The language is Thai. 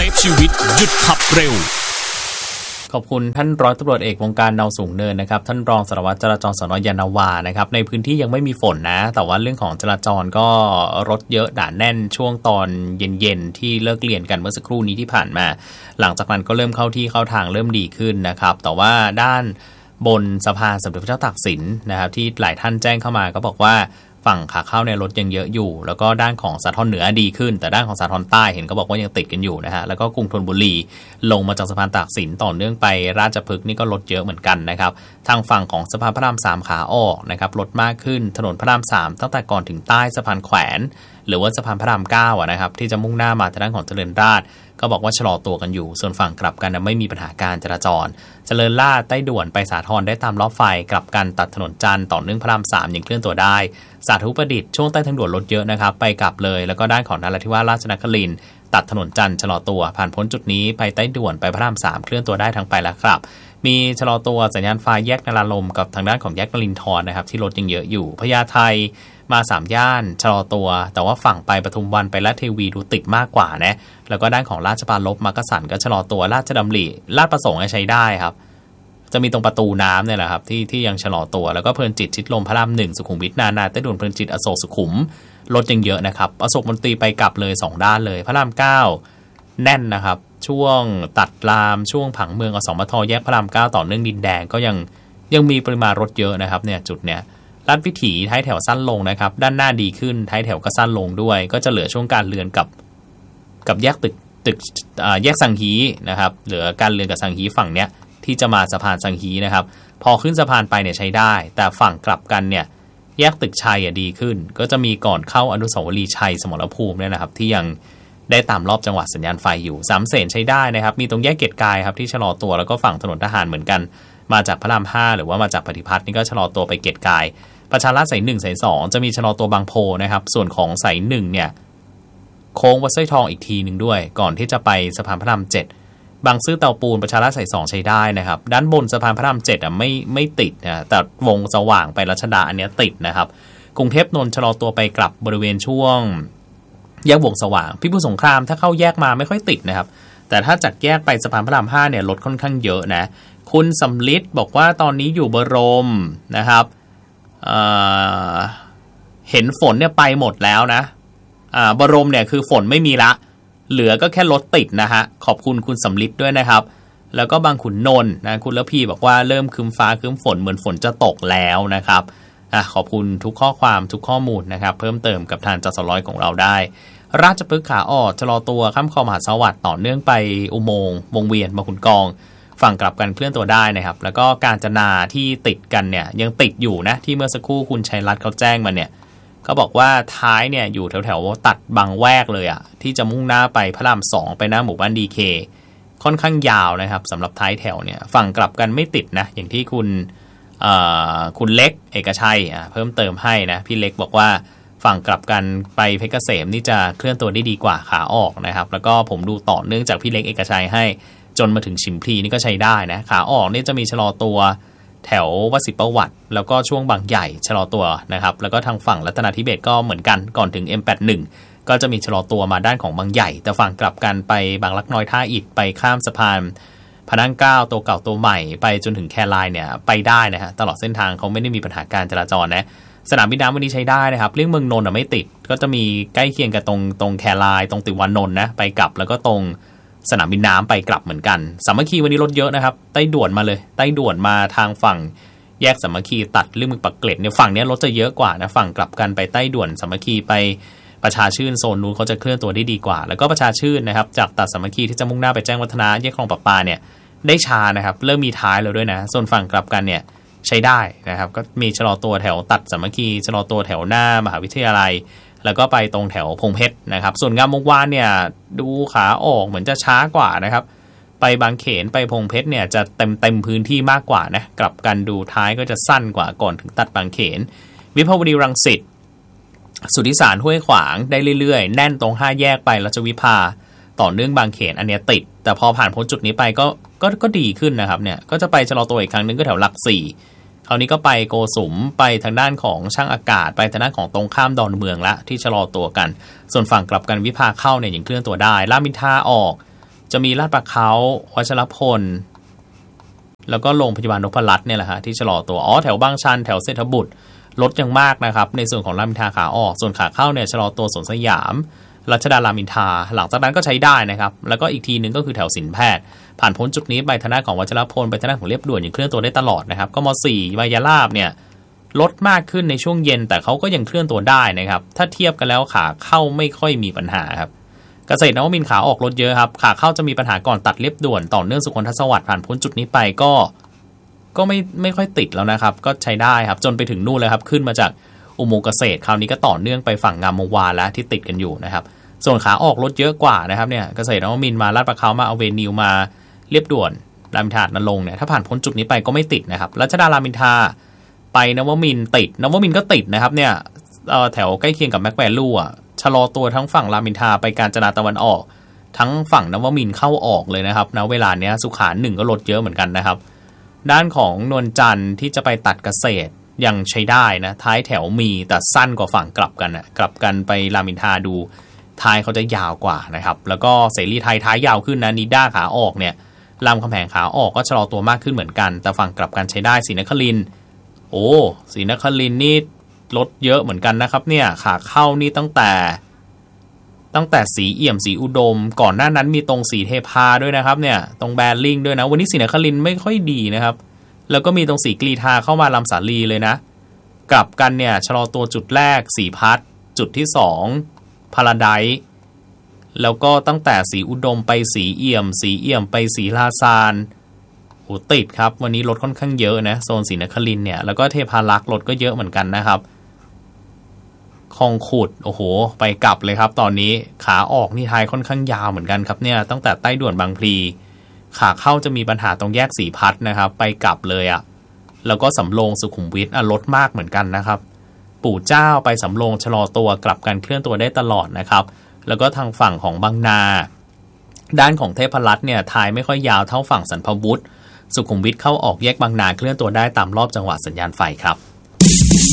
ฟชีวิตหยุดขับเร็วขอบคุณท่านร้อยตำรวจเอกวงการเนาสูงเนินนะครับท่านรองสารวัตรจราจรสน.ยานนาวานะครับในพื้นที่ยังไม่มีฝนนะแต่ว่าเรื่องของจราจรก็รถเยอะหนาแน่นช่วงตอนเย็นๆที่เลิกเรียนกันเมื่อสักครู่นี้ที่ผ่านมาหลังจากนั้นก็เริ่มเข้าที่เข้าทางเริ่มดีขึ้นนะครับแต่ว่าด้านบนสะพานสมเด็จพระเจ้าตากสินนะครับที่หลายท่านแจ้งเข้ามาก็บอกว่าฝั่งขาเข้าในรถยังเยอะอยู่แล้วก็ด้านของสาทรเหนือดีขึ้นแต่ด้านของสาทรใต้เห็นก็บอกว่ายังติดกันอยู่นะฮะแล้วก็กรุงธนบุรีลงมาจากสะพานตากสินต่อเนื่องไปราชพฤกษ์นี่ก็รถเยอะเหมือนกันนะครับทางฝั่งของสะพานพระราม3ขาออกนะครับรถมากขึ้นถนนพระราม3ตั้งแต่ก่อนถึงใต้สะพานแขวนหรือว่าสะพานพระราม9นะครับที่จะมุ่งหน้ามาทางด้านของเจริญราษฎร์ก็บอกว่าชะลอตัวกันอยู่ส่วนฝั่งกลับกันไม่มีปัญหาการจราจรเจริญราษฎร์ใต้ด่วนไปสาทรได้ตามล้อไฟกลับกันตัดถนนจันทร์ต่อเนื่องพระราม3ยังเคลื่อนตัวได้สาธุประดิษฐ์ช่วงใต้ทางด่วนรถเยอะนะครับไปกลับเลยแล้วก็ด้านของนราธิวาสราชนครินทร์ตัดถนนจันทร์ชะลอตัวผ่านพ้นจุดนี้ไปใต้ด่วนไปพระราม3เคลื่อนตัวได้ทั้งไปและกลับมีชะลอตัวสัญญาณไฟแยกนราลมกับทางด้านของแยกนรินทร์นะครับที่รถยังเยอะอยู่พญาไทมา3ย่านชะลอตัวแต่ว่าฝั่งไปปทุมวันไปลาดเทวีดูติดมากกว่านะแล้วก็ด้านของราชปรารภมักกะสันก็ชะลอตัวราชดำริลาดประสงค์ใช้ได้ครับจะมีตรงประตูน้ำเนี่ยแหละครับที่ยังชะลอตัวแล้วก็เพลินจิตชิดลมพระราม1สุขุมวิทนาใต้ด่วนเพลินจิตอโศกสุขุมรถยังเยอะนะครับอโศกมนตรีไปกลับเลย2ด้านเลยพระราม9แน่นนะครับช่วงตัดรามช่วงผังเมืองอสมทแยกพระราม9ต่อเนื่องดินแดงก็ยังมีปริมาณรถเยอะนะครับเนี่ยจุดเนี้ยลาดวิถีท้ายแถวสั้นลงนะครับด้านหน้าดีขึ้นท้ายแถวก็สั้นลงด้วยก็จะเหลือช่วงการเลือนกับแยกตึกแยกสังฮีนะครับเหลือการเลือนกับสังฮีฝั่งเนี้ยที่จะมาสะพานสังฮีนะครับพอขึ้นสะพานไปเนี่ยใช้ได้แต่ฝั่งกลับกันเนี่ยแยกตึกชัยดีขึ้นก็จะมีก่อนเข้าอนุสาวรีย์ชัยสมรภูมิเนี่ยนะครับที่ยังได้ตามรอบจังหวัดสัญญาณไฟอยู่สามเสนใช้ได้นะครับมีตรงแยกเกียรติกายครับที่ชะลอตัวแล้วก็ฝั่งถนนทหารเหมือนกันมาจากพระราม5หรือว่ามาจากปฏิพัฒน์นี่ก็ชะลอตัวไปเกียรติกายประชาราษฎร์สาย1สาย2จะมีชะลอตัวบางโพนะครับส่วนของสาย1เนี่ยโค้งวัดสร้อยทองอีกทีนึงด้วยก่อนที่จะไปสะพานพระราม7บางซื่อเตาปูนประชาราษฎร์สาย2ใช้ได้นะครับด้านบนสะพานพระราม7ไม่ติดนะแต่วงสว่างไปรัชดาอันนี้ติดนะครับกรุงเทพนนท์ชะลอตัวไปกลับบริเวณช่วงแยกวงสว่างพิบูลสงครามถ้าเข้าแยกมาไม่ค่อยติดนะครับแต่ถ้าจากแยกไปสะพานพระราม5เนี่ยรถค่อนข้างเยอะนะคุณสำลิดบอกว่าตอนนี้อยู่บรมนะครับเห็นฝนเนี่ยไปหมดแล้วนะบรมเนี่ยคือฝนไม่มีละเหลือก็แค่รถติดนะฮะขอบคุณคุณสำลิดด้วยนะครับแล้วก็บางขุนนนท์นะคุณละพีบอกว่าเริ่มครึ้มฟ้าครึ้มฝนเหมือนฝนจะตกแล้วนะครับขอบคุณทุกข้อความทุกข้อมูลนะครับเพิ่มเติมกับทางจสร้อยของเราได้ราชพฤกษ์ขาออกชะลอตัวข้ามคลองมหาสวัสดิ์ต่อเนื่องไปอุโมงค์วงเวียนบางขุนกองฝั่งกลับกันเคลื่อนตัวได้นะครับแล้วก็กาญจนาที่ติดกันเนี่ยยังติดอยู่นะที่เมื่อสักครู่คุณชัยรัตน์เขาแจ้งมาเนี่ยก็บอกว่าท้ายเนี่ยอยู่แถวๆตัดบางแวกเลยอ่ะที่จะมุ่งหน้าไปพระราม2ไปหน้าหมู่บ้านดีเคค่อนข้างยาวนะครับสำหรับท้ายแถวเนี่ยฝั่งกลับกันไม่ติดนะอย่างที่คุณเล็กเอกชัยเพิ่มเติมให้นะพี่เล็กบอกว่าฝั่งกลับกันไปเพชรเกษมนี่จะเคลื่อนตัวได้ดีกว่าขาออกนะครับแล้วก็ผมดูต่อเนื่องจากพี่เล็กเอกชัยให้จนมาถึงชิมพลีนี่ก็ใช้ได้นะขาออกนี่จะมีชะลอตัวแถววสิประวัติแล้วก็ช่วงบางใหญ่ชะลอตัวนะครับแล้วก็ทางฝั่งรัตนาธิเบศก็เหมือนกันก่อนถึง M81 ก็จะมีชะลอตัวมาด้านของบางใหญ่แต่ฝั่งกลับกันไปบางลักน้อยท่าอิฐไปข้ามสะพานพระนั่ง9ตัวเก่าตัวใหม่ไปจนถึงแคไลน์เนี่ยไปได้นะฮะตลอดเส้นทางเขาไม่ได้มีปัญหาการจราจรนะสนามบินน้ำวันนี้ใช้ได้นะครับเรื่องเมืองนนท์ไม่ติดก็จะมีใกล้เคียงกับตรงแคไลน์ตรงติวานนท์นะไปกลับแล้วก็ตรงสนามบินน้ำไปกลับเหมือนกันสามัคคีวันนี้รถเยอะนะครับใต้ด่วนมาเลยใต้ด่วนมาทางฝั่งแยกสามัคคีตัดเรื่องเมืองปากเกร็ดเนี่ยฝั่งนี้รถจะเยอะกว่านะฝั่งกลับกันไปใต้ด่วนสามัคคีไปประชาชื่นโซนนู้นเขาจะเคลื่อนตัวได้ดีกว่าแล้วก็ประชาชื่นนะครับจากตัดสามัคคีที่จะมุ่งหน้าไปแจ้งวัฒนะแยกคลองประปาเนี่ยได้ช้านะครับเริ่มมีท้ายแล้วด้วยนะส่วนฝั่งกลับกันเนี่ยใช้ได้นะครับก็มีชะลอตัวแถวตัดสามัคคีชะลอตัวแถวหน้ามหาวิทยาลัยแล้วก็ไปตรงแถวพงเพชรนะครับส่วนงามวงวานเนี่ยดูขาออกเหมือนจะช้ากว่านะครับไปบางเขนไปพงเพชรเนี่ยจะเต็มพื้นที่มากกว่านะกลับกันดูท้ายก็จะสั้นกว่าก่อนถึงตัดบางเขนวิภาวดีรังสิตสุทธิสารห้วยขวางได้เรื่อยๆแน่นตรง5แยกไปรัชวิภาต่อเนื่องบางเขนอันเนี้ยติดแต่พอผ่านพ้นจุดนี้ไปก็ดีขึ้นนะครับเนี่ยก็จะไปชะลอตัวอีกครั้งนึงก็แถวหลัก4คราวนี้ก็ไปโกสุมไปทางด้านของช่างอากาศไปทางด้านของตรงข้ามดอนเมืองละที่ชะลอตัวกันส่วนฝั่งกลับกันวิภาเข้าเนี่ยยังเคลื่อนตัวได้รามอินทราออกจะมีลาดปลาเขาวัชรพลแล้วก็โรงพยาบาลนพรัตน์เนี่ยแหละฮะที่ชะลอตัวแถวบางชันแถวเศรษฐบุตรรถยังมากนะครับในส่วนของรามอินทราขาออกส่วนขาเข้าเนี่ยชะลอตัวสวนสยามรัชดารามอินทราหลังจากนั้นก็ใช้ได้นะครับแล้วก็อีกทีนึงก็คือแถวสินแพทย์ผ่านพ้นจุดนี้ไปทางด้านของวัชรพลไปทางด้านของเรียบด่วนยังเคลื่อนตัวได้ตลอดนะครับก็ม.4 มายาลาบเนี่ยลดมากขึ้นในช่วงเย็นแต่เขาก็ยังเคลื่อนตัวได้นะครับถ้าเทียบกันแล้วขาเข้าไม่ค่อยมีปัญหาครับเกษตรนวมินทร์ขาออกรถเยอะครับขาเข้าจะมีปัญหาก่อนตัดเรียบด่วนต่อเนื่องสุขนทศวรรษผ่านพ้นจุดนี้ไปก็ไม่ค่อยติดแล้วนะครับก็ใช้ได้ครับจนไปถึงนู่นเลยครับขึ้นมาจากอุโมงค์เกษตรคราวนี้ก็ต่อเนื่องไปฝั่งงามวงวานแล้วที่ติดกันอยู่นะครับส่วนขาออกรถเยอะกว่านะครับเนี่ยเกษตรนวมินทร์มาลาดประเขามาอเวนิวมาเรียบด่วนรามอินทรานรงค์เนี่ยถ้าผ่านพ้นจุดนี้ไปก็ไม่ติดนะครับรัชดารามอินทราไปนวมินทร์ติดนวมินทร์ก็ติดนะครับเนี่ยแถวใกล้เคียงกับแม็กแวลูชะลอตัวทั้งฝั่งรามอินทราไปกาญจนาตะวันออกทั้งฝั่งนวมินทร์เข้าออกเลยนะครับณเวลาเนี้ยสุขา1ก็ลดเยอะเหมือนกันนะครับด้านของนวลจันทร์ที่จะไปตัดเกษตรยังใช้ได้นะท้ายแถวมีแต่สั้นกว่าฝั่งกลับกันไปรามอินทราดูท้ายเขาจะยาวกว่านะครับแล้วก็เสรีไทยท้ายยาวขึ้นนะนิด้าขาออกเนี่ยรามคำแหงขาออกก็ชะลอตัวมากขึ้นเหมือนกันแต่ฝั่งกลับกันใช้ได้ศรีนครินทร์ศรีนครินทร์นี่ลดเยอะเหมือนกันนะครับเนี่ยขาเข้านี่ตั้งแต่สีเอี่ยมสีอุดมก่อนหน้านั้นมีตรงสีเทพาด้วยนะครับเนี่ยตรงแบริ่งด้วยนะวันนี้ศรีนครินทร์ไม่ค่อยดีนะครับแล้วก็มีตรงสีกรีฑาเข้ามาลำสาลีเลยนะกลับกันเนี่ยชะลอตัวจุดแรกสีพัดจุดที่2พาราไดซ์แล้วก็ตั้งแต่สีอุดมไปสีเอี่ยมไปสีลาซานติดครับวันนี้รถค่อนข้างเยอะนะโซนศรีนครินทร์เนี่ยแล้วก็เทพารักษ์รถก็เยอะเหมือนกันนะครับคลองขุดไปกลับเลยครับตอนนี้ขาออกนี่ท้ายค่อนข้างยาวเหมือนกันครับเนี่ยตั้งแต่ใต้ด่วนบางพลีขาเข้าจะมีปัญหาตรงแยกสีพัดนะครับไปกลับเลยแล้วก็สำโรงสุขุมวิทลดมากเหมือนกันนะครับปู่เจ้าไปสำโรงชะลอตัวกลับกันเคลื่อนตัวได้ตลอดนะครับแล้วก็ทางฝั่งของบางนาด้านของเทพรัตน์เนี่ยท้ายไม่ค่อยยาวเท่าฝั่งสันพวุฒิสุขุมวิทเข้าออกแยกบางนาเคลื่อนตัวได้ตามรอบจังหวะสัญญาณไฟครับ